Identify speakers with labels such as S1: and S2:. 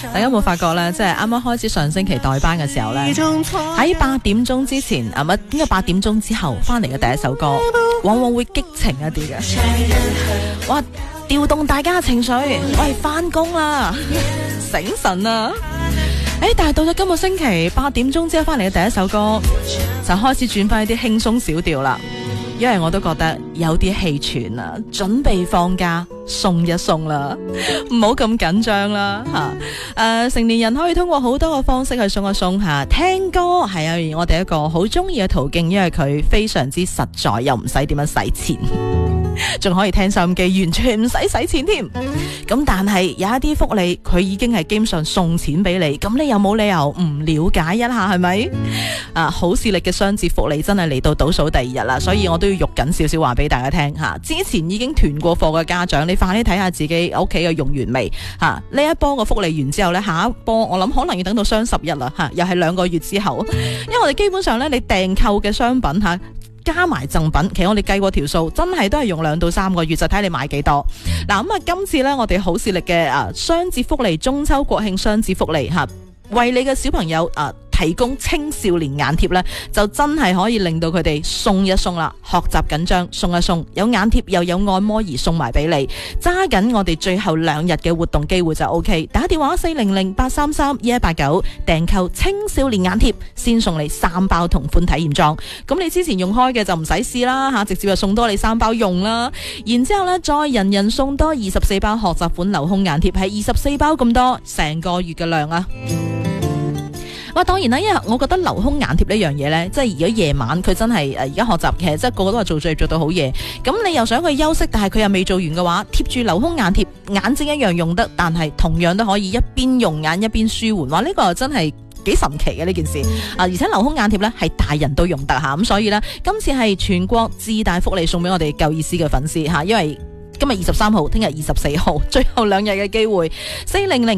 S1: 大家有冇發覺咧？即係啱啱開始上星期代班嘅時候咧，喺8點鐘之前啊，唔係應該8點鐘之後翻嚟嘅第一首歌，往往會激情一啲嘅。哇！調動大家嘅情緒，喂，翻工啦，醒神啊！但係到咗今個星期8點鐘之後翻嚟嘅第一首歌，就開始轉翻一啲輕鬆小調啦。因為我都覺得有啲氣喘啦，準備放假鬆一鬆啦，唔好咁緊張啦吓。成年人可以通過好多個方式去鬆一鬆吓，聽歌係我哋一個好中意嘅途徑，因為佢非常之實在，又唔使點樣使錢。仲可以聽收音機，完全唔使使錢添。咁但係有一啲福利，佢已經係基本上送錢俾你，咁你有冇理由唔了解一下係咪？好視力嘅雙節福利真係嚟到倒數第2日啦，所以我都要肉緊少少話俾大家聽吓。之前已經囤過貨嘅家長，你快啲睇下自己屋企嘅用完未吓？呢一波個福利完之後呢，下一波我諗可能要等到雙11啦吓，又係2個月之後。因為我哋基本上呢，你訂購嘅商品吓，加埋贈品，其實我哋計過條數，真係都係用2到3個月，就睇你買幾多。嗱咁啊，今次呢，我哋好視力嘅雙節福利，中秋國慶雙節福利吓，為你嘅小朋友提供青少年眼貼呢，就真係可以令到佢哋鬆一鬆啦。學習緊張鬆一鬆，有眼貼又有按摩儀送埋俾你，揸緊我哋最後2日嘅活動機會就 OK。打電話400-833-1189訂購青少年眼貼，先送你3包同款體驗裝。咁你之前用開嘅就唔使試啦吓，直接就送多你3包用啦。然之後呢，再人人送多24包學習款留空眼貼，係24包咁多，成個月嘅量啊！當然啦，因為我覺得留空眼貼呢樣嘢呢，即係如果夜晚佢真係而家學習，其實即係個個都係做作業做到好夜，咁你又想佢休息，但係佢又未做完嘅話，貼住留空眼貼，眼睛一樣用得，但係同樣都可以一邊用眼一邊舒緩。哇！呢個真係幾神奇嘅呢件事而且留空眼貼呢係大人都用得吓，咁所以呢，今次係全國自帶福利送俾我哋夠意思嘅粉絲吓，因為今日23號，聽日24號，最後2日嘅機會，400